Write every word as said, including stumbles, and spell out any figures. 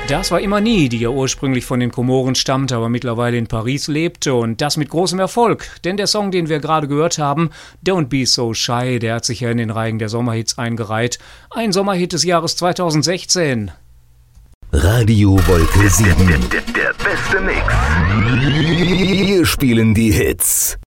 Das war Imani, die ja ursprünglich von den Komoren stammt, aber mittlerweile in Paris lebte und das mit großem Erfolg. Denn der Song, den wir gerade gehört haben, Don't Be So Shy, der hat sich ja in den Reigen der Sommerhits eingereiht. Ein Sommerhit des Jahres zweitausendsechzehn. Radio Wolke sieben. Der, der, der beste Mix. Wir spielen die Hits.